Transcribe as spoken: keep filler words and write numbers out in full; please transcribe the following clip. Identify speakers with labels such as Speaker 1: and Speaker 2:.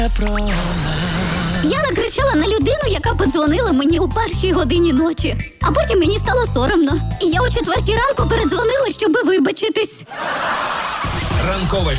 Speaker 1: Я накричала на людину, яка подзвонила мені у першій годині ночі. А потім мені стало соромно. І я о четвертій ранку передзвонила, щоб вибачитись.
Speaker 2: Ранкове